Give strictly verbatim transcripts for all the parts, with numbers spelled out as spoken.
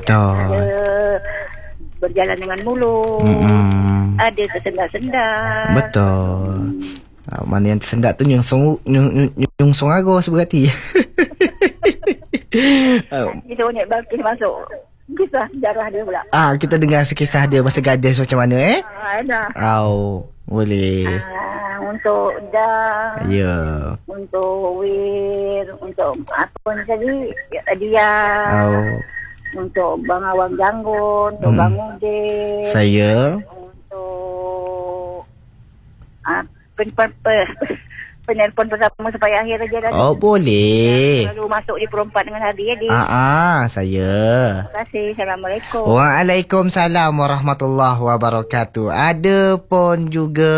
Betul. Ada berjalan dengan mulus. Mm-mm. Ada tersendat-sendat. Betul. Hmm. Mana yang tersendat tu nyungsung nyung, nyung, nyungsung arus berarti. Oh. Kita banyak bakis masuk kisah sejarah dia pula. Ah, kita dengar sekisah dia masa gadis macam mana eh? Ah, ada. Oh, boleh. Ah, untuk dah. Ya. Yeah. Untuk wir, untuk apa ni tadi? Dia. Oh. Untuk Bang Awang Janggun, untuk hmm. Bang Udin. Saya. Untuk ah, pen, pen, pen, penelpon pertama sampai akhir aja dah. Oh, boleh. Lalu masuk di perempat dengan Hadi ya, Di. Ah, ah, saya. Terima kasih. Assalamualaikum. Waalaikumsalam warahmatullahi wabarakatuh. Ada pun juga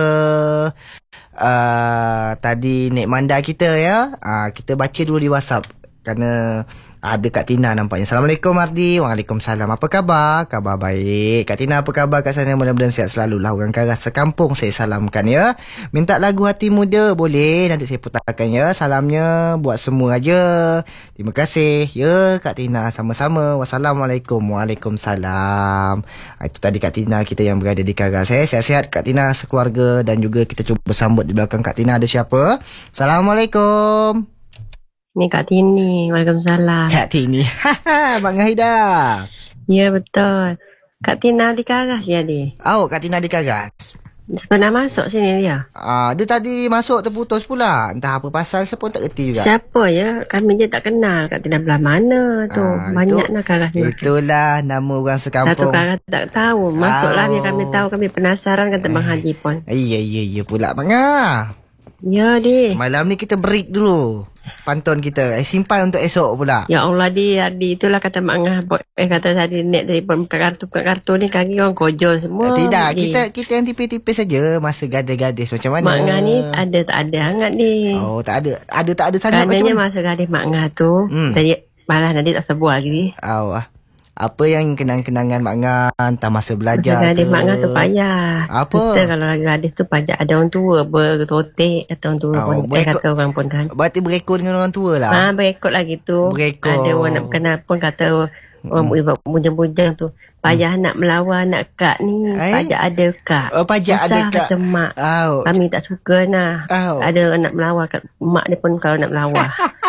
uh, tadi Nek Manda kita ya. Uh, kita baca dulu di WhatsApp kerana ada Kak Tina nampaknya. Assalamualaikum Ardi. Waalaikumsalam. Apa khabar? Khabar baik. Kak Tina apa khabar kat sana? Mudah-mudahan sihat selalu lah. Orang Karas sekampung saya salamkan ya. Minta lagu Hati Muda boleh. Nanti saya putarkan ya. Salamnya buat semua aja. Terima kasih. Ya Kak Tina. Sama-sama. Wassalamualaikum. Waalaikumsalam. Itu tadi Kak Tina kita yang berada di Karas. Eh, sihat-sihat Kak Tina sekeluarga. Dan juga kita cuba bersambut di belakang Kak Tina ada siapa? Assalamualaikum. Ni Kak Tini. Waalaikumsalam. Kak Tini. Haha, Mak Haida. Ya, betul. Kak Tina di Karas ya, Di? Oh, Kak Tina di Karas. Pernah masuk sini dia? Ah, dia tadi masuk terputus pula. Entah apa pasal, saya pun tak kerti juga. Siapa ya? Kami je tak kenal. Kak Tina belah mana tu? Ah, Banyak nak Karas ni. Itulah nama orang sekampung. Satu Karas tak tahu. Masuklah oh. biar kami tahu. Kami penasaran kata Bang Haji pun. Iya, iya, iya pula, Mak Ngah. Ya, Di. Malam ni kita break dulu. Pantun kita. Eh, simpan untuk esok pula. Ya Allah, Di. Di itulah kata Mak Ngah. Eh, kata tadi net dari buka kartu buka kartu ni kaki orang kojol semua. Tidak, Di. kita kita yang tipis-tipis saja masa gadis-gadis macam mana. Mak Ngah ni ada tak ada hangat, Di. Oh, tak ada. Ada tak ada sangat macam Kadangnya mana? masa gadis Mak Ngah tu. Hmm. Tadi malah nanti tak sebuah lagi. Oh, ah. Apa yang kenang-kenangan Mak Ngah entah masa belajar masa gadis ke? Mak Ngah tu payah. Apa? Kita kalau lagi gadis tu payah ada orang tua bertotek atau orang tua Oh, pun eh, berekod- kata orang pun kan. Berarti berekod dengan orang tua lah. Ha, berekod lagi tu. Berekod. Ada orang nak kenal pun kata orang hmm. bujang-bujang tu. Payah hmm. nak melawan nak kak ni. Eh? Pajak ada kak. Oh, pajak susah ada kak. Kata mak. Oh. Kami tak suka nah. Oh. Ada nak melawan kat mak dia pun kalau nak melawan.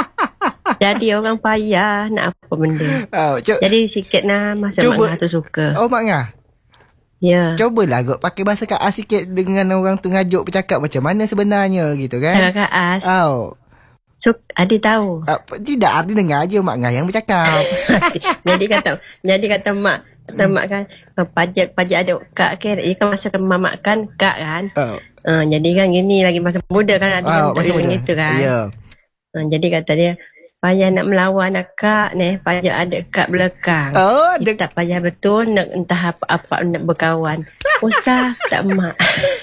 Jadi orang payah nak apa benda. Oh, co- Jadi sikit nah masa Cuba. Mak Ngah tu suka. Oh, Mak Ngah. Ya. Cubalah kot pakai bahasa Kak As sikit dengan orang tu ngajuk bercakap macam mana sebenarnya gitu kan. Kak As. Oh. So, Adi tahu. Apa, tidak, Adi dengar aja Mak Ngah yang bercakap. jadi kata jadi kata mak kata mak kan pajak pajak ada kak kan ia kan masa mamak kan kak kan. Oh. Uh, jadi kan gini lagi masa muda kan ada Oh, kan masa muda. gitu kan. Ya. Yeah. Uh, jadi kata dia payah nak melawan nak kak ni payah ada kak belakang. Oh, kita tak payah betul nak entah apa-apa nak berkawan. Usah tak mak.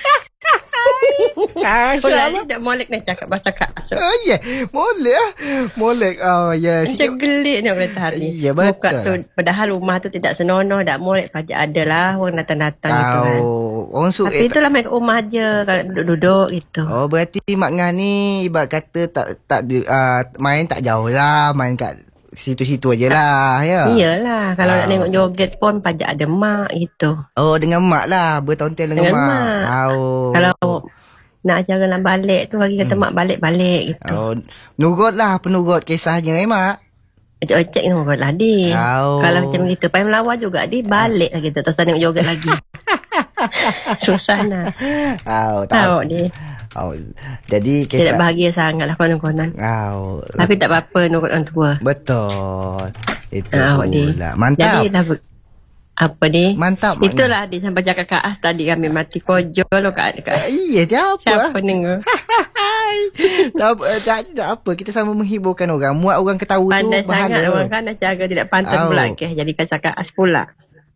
Ah, Boleh tak molek nak cakap bahasa Kak As. Oh, ya. Yeah. Molek ah. Molek. Oh, ya. Yeah. Macam gelik nak kata hari. Ya, betul. Buka, so, padahal rumah tu tidak senonoh, tak molek pajak adalah orang datang-datang oh, gitu kan. Orang su- Tapi eh, itulah main kat rumah je kalau duduk-duduk gitu. Oh, berarti Mak Ngah ni ibarat kata tak tak uh, main tak jauh lah, main kat situ-situ aje lah, ya. Iyalah, kalau oh. nak tengok joget pun pajak ada mak gitu. Oh, dengan mak lah, bertontel dengan, Dengan mak. mak. Oh. Kalau nak acara nak balik tu lagi kata hmm. mak balik-balik gitu. Oh, nurut lah penurut kisahnya eh, Mak. Ojek-ojek nurut lah, Di. Oh. Kalau macam gitu, payah melawan juga, Di. Balik lah gitu, terus tengok joget lagi. Susah nak. Oh, tahu, Di. Oh, jadi kisah... Tidak bahagia sangat lah konon-konon. Oh. Tapi tak apa-apa nurut orang tua. Betul. Itu oh, pula. Mantap. Jadi dah apa ni? Mantap. Itulah di sampai cakap Kak As tadi kami mati kojol lo Kak. Uh, iya, dia apa? Siapa dengar? tak, tak, tak apa. Kita sama menghiburkan orang. Muat orang ketawa Pandai tu bahala. Pandai sangat orang kan nak jaga tidak pantun oh. pula. Okay, jadi Kak As pula.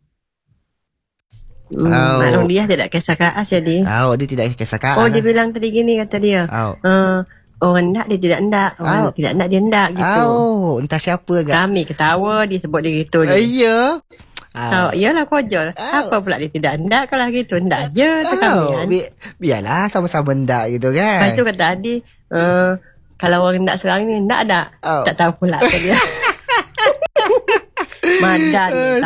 Hmm, oh. Maklum dia tidak kisah Kak As jadi. Oh, dia tidak kisah Kak As. Oh, dia bilang tadi gini kata dia. Oh. Uh, orang nak dia tidak nak. Orang oh. tidak nak dia nak gitu. Oh, entah siapa agak. Kami ketawa dia sebut dia gitu. Uh, ya. Oh, iyalah kojol. Oh. Apa pula dia tidak hendak kalau gitu. Hendak je tu oh. kami kan. Bi- biarlah sama-sama hendak gitu kan. Lepas tu kata Adi, uh, kalau orang hendak sekarang ni, hendak tak? Oh. Tak tahu pula dia. Madan.